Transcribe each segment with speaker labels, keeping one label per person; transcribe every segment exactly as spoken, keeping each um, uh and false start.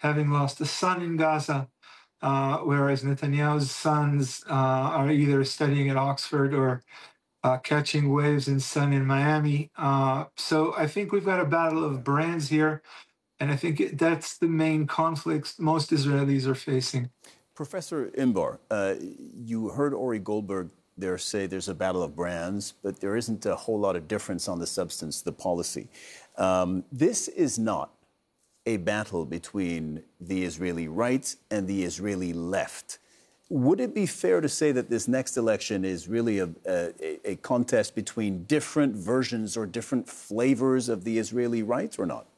Speaker 1: having lost a son in Gaza, uh, whereas Netanyahu's sons uh, are either studying at Oxford or uh, catching waves in sun in Miami. Uh, so I think we've got a battle of brands here, and I think it, that's the main conflicts most Israelis are facing.
Speaker 2: Professor Inbar, uh, you heard Ori Goldberg there say there's a battle of brands, but there isn't a whole lot of difference on the substance, the policy. Um, this is not a battle between the Israeli right and the Israeli left. Would it be fair to say that this next election is really a, a, a contest between different versions or different flavors of the Israeli right, or not?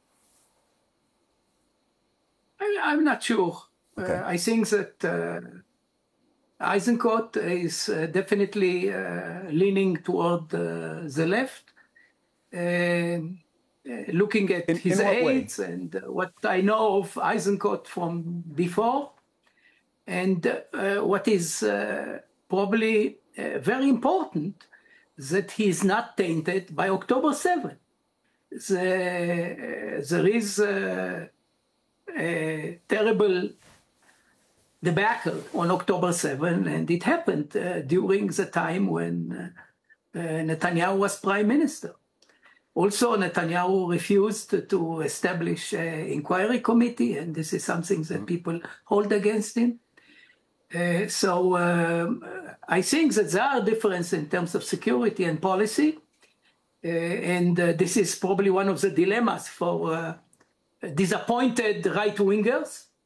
Speaker 3: I, I'm not sure.
Speaker 2: Okay.
Speaker 3: Uh, I think that uh, Eisenkot is uh, definitely uh, leaning toward uh, the left. Uh, Uh, looking at
Speaker 2: in,
Speaker 3: his
Speaker 2: in
Speaker 3: aides and uh, what I know of Eisenkot from before, and uh, what is uh, probably uh, very important, that he is not tainted by October seventh. The, uh, there is uh, a terrible debacle on October seventh, and it happened uh, during the time when uh, uh, Netanyahu was prime minister. Also, Netanyahu refused to establish an inquiry committee, and this is something that people hold against him. Uh, so um, I think that there are differences in terms of security and policy, uh, and uh, this is probably one of the dilemmas for uh, disappointed right-wingers.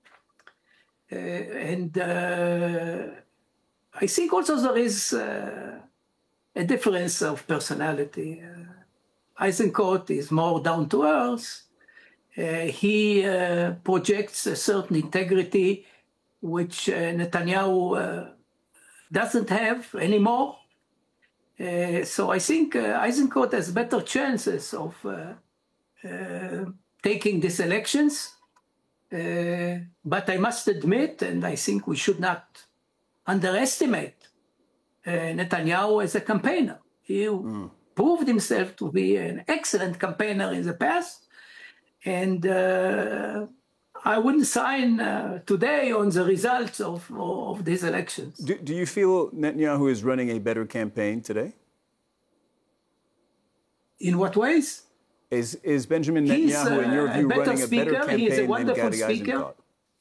Speaker 3: Uh, and uh, I think also there is uh, a difference of personality. Uh, Eisenkot is more down to earth. Uh, he uh, projects a certain integrity which uh, Netanyahu uh, doesn't have anymore. Uh, so I think uh, Eisenkot has better chances of uh, uh, taking these elections. Uh, but I must admit, and I think we should not underestimate uh, Netanyahu as a campaigner. He, mm. proved himself to be an excellent campaigner in the past, and uh, I wouldn't sign uh, today on the results of, of these elections.
Speaker 2: Do, do you feel Netanyahu is running a better campaign today?
Speaker 3: In what ways?
Speaker 2: Is, is Benjamin Netanyahu, uh, in your view, a running a
Speaker 3: speaker.
Speaker 2: better campaign
Speaker 3: he is a wonderful
Speaker 2: than Gadi
Speaker 3: speaker.
Speaker 2: Eisenkot?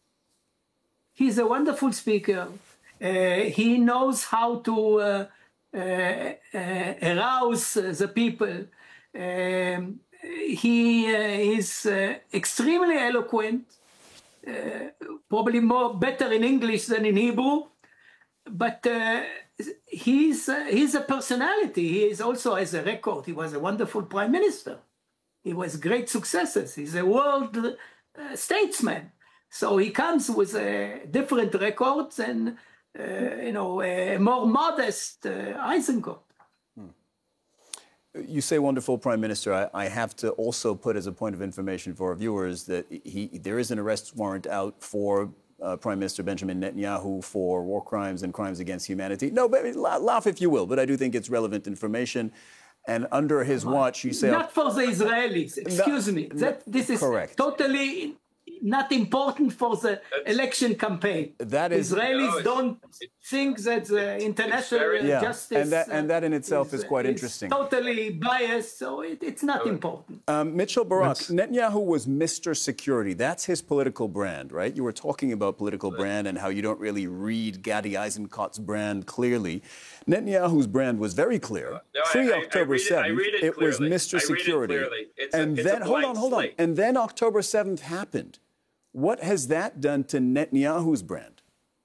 Speaker 3: He's a wonderful speaker. Uh, he knows how to uh, Uh, uh, arouse uh, the people. Um, he uh, is uh, extremely eloquent, uh, probably more better in English than in Hebrew, but uh, he's, uh, he's a personality. He is also has a record. He was a wonderful prime minister. He was great successes. He's a world uh, statesman. So he comes with uh, different records and Uh, you know, a more modest uh, Eisenkot.
Speaker 2: Hmm. You say wonderful prime minister. I, I have to also put as a point of information for our viewers that he, there is an arrest warrant out for uh, Prime Minister Benjamin Netanyahu for war crimes and crimes against humanity. No, but laugh if you will, but I do think it's relevant information. And under his watch, you say...
Speaker 3: Not for the Israelis, excuse
Speaker 2: no,
Speaker 3: me. That, this is
Speaker 2: correct.
Speaker 3: Totally not important for the That's, election campaign.
Speaker 2: That is,
Speaker 3: Israelis
Speaker 4: no,
Speaker 3: don't think that the international
Speaker 4: very,
Speaker 2: yeah.
Speaker 3: justice
Speaker 2: and that, and that in itself is, is quite
Speaker 3: is
Speaker 2: interesting.
Speaker 3: Totally biased, so it, it's not no. important.
Speaker 2: Um, Mitchell Barak, That's... Netanyahu was Mister Security. That's his political brand, right? You were talking about political right. brand and how you don't really read Gadi Eisenkot's brand clearly. Netanyahu's brand was very clear.
Speaker 4: No,
Speaker 2: Pre-October seventh,
Speaker 4: it,
Speaker 2: it was Mister Security.
Speaker 4: It
Speaker 2: and
Speaker 4: a,
Speaker 2: then, hold on, hold on.
Speaker 4: slate.
Speaker 2: And then October seventh happened. What has that done to Netanyahu's brand?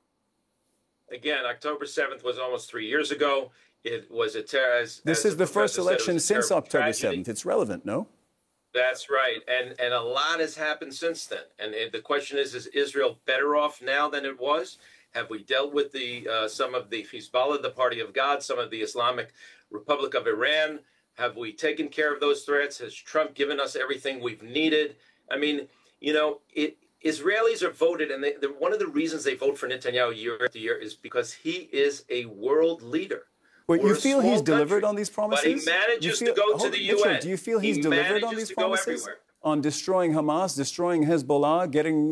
Speaker 4: Again, October seventh was almost three years ago. It was a terrorist.
Speaker 2: This is the first election since October seventh. It's relevant, no?
Speaker 4: That's right. And and a lot has happened since then. And the question is, is Israel better off now than it was? Have we dealt with the uh, some of the Hezbollah, the Party of God, some of the Islamic Republic of Iran? Have we taken care of those threats? Has Trump given us everything we've needed? I mean, you know, it. Israelis are voted, and they, one of the reasons they vote for Netanyahu year after year is because he is a world leader.
Speaker 2: But you feel he's
Speaker 4: country,
Speaker 2: delivered on these promises?
Speaker 4: But he manages
Speaker 2: feel,
Speaker 4: to go
Speaker 2: hold,
Speaker 4: to the
Speaker 2: Mitchell,
Speaker 4: U N.
Speaker 2: Do you feel he's
Speaker 4: he
Speaker 2: delivered on these promises? On destroying Hamas, destroying Hezbollah, getting